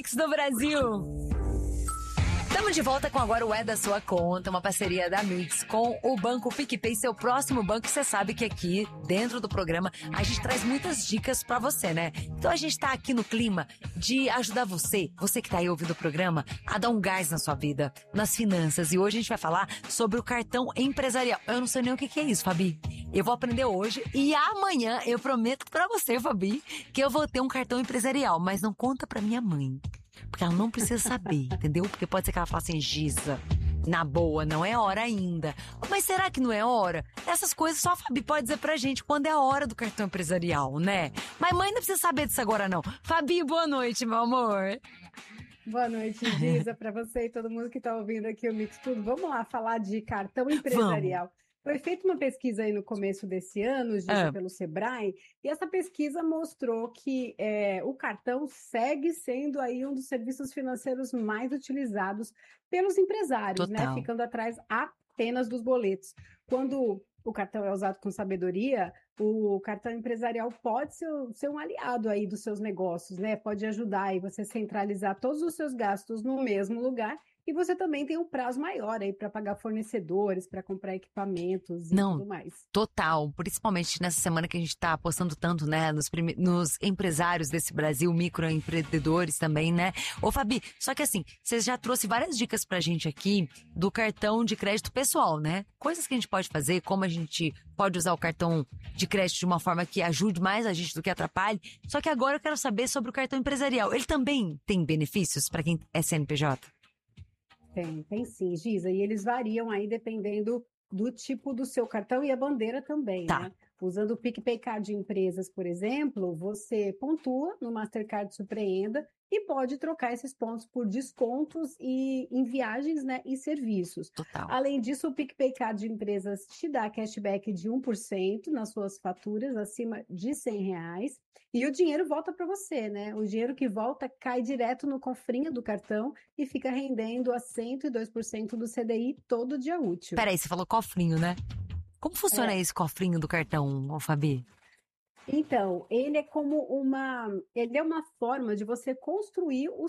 Mix do Brasil. Estamos de volta com Agora o É da Sua Conta, uma parceria da Mix com o Banco PicPay, seu próximo banco. Você sabe que aqui, dentro do programa, a gente traz muitas dicas pra você, né? Então a gente tá aqui no clima de ajudar você que tá aí ouvindo o programa, a dar um gás na sua vida, nas finanças. E hoje a gente vai falar sobre o cartão empresarial. Eu não sei nem o que é isso, Fabi. Eu vou aprender hoje e amanhã eu prometo pra você, Fabi, que eu vou ter um cartão empresarial, mas não conta pra minha mãe. Porque ela não precisa saber, entendeu? Porque pode ser que ela fale assim, Giza, na boa, não é hora ainda. Mas será que não é hora? Essas coisas só a Fabi pode dizer pra gente quando é a hora do cartão empresarial, né? Mas mãe não precisa saber disso agora, não. Fabi, boa noite, meu amor. Boa noite, Giza, pra você e todo mundo que tá ouvindo aqui o Mix Tudo. Vamos lá falar de cartão empresarial. Vamos. Foi feita uma pesquisa aí no começo desse ano, Giza, pelo Sebrae, e essa pesquisa mostrou que o cartão segue sendo aí um dos serviços financeiros mais utilizados pelos empresários, né? Ficando atrás apenas dos boletos. Quando o cartão é usado com sabedoria, o cartão empresarial pode ser um aliado aí dos seus negócios, né? Pode ajudar aí você centralizar todos os seus gastos no mesmo lugar. E você também tem um prazo maior aí para pagar fornecedores, para comprar equipamentos e tudo mais. Total, principalmente nessa semana que a gente está apostando tanto, né, nos empresários desse Brasil, microempreendedores também, né? Ô, Fabi, só que assim, você já trouxe várias dicas pra gente aqui do cartão de crédito pessoal, né? Coisas que a gente pode fazer, como a gente pode usar o cartão de crédito de uma forma que ajude mais a gente do que atrapalhe. Só que agora eu quero saber sobre o cartão empresarial. Ele também tem benefícios para quem é CNPJ? Tem sim, Giza, e eles variam aí dependendo do tipo do seu cartão e a bandeira também, né? Usando o PicPay Card de empresas, por exemplo, você pontua no Mastercard Surpreenda e pode trocar esses pontos por descontos em viagens, né, e serviços. Total. Além disso, o PicPay Card de empresas te dá cashback de 1% nas suas faturas acima de R$100 e o dinheiro volta para você, né? O dinheiro que volta cai direto no cofrinho do cartão e fica rendendo a 102% do CDI todo dia útil. Peraí, você falou cofrinho, né? Como funciona esse cofrinho do cartão, Fabi? Então, ele é uma forma de você construir o